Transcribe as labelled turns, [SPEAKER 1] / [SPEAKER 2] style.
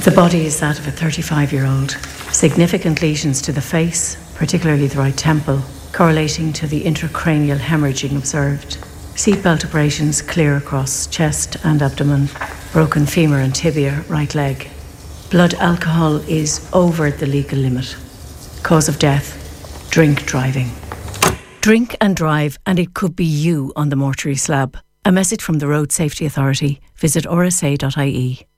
[SPEAKER 1] The body is that of a 35-year-old. Significant lesions to the face, particularly the right temple, correlating to the intracranial hemorrhaging observed. Seatbelt abrasions clear across chest and abdomen, broken femur and tibia, right leg. Blood alcohol is over the legal limit. Cause of death, drink driving. Drink and drive, and it could be you on the mortuary slab. A message from the Road Safety Authority. Visit rsa.ie.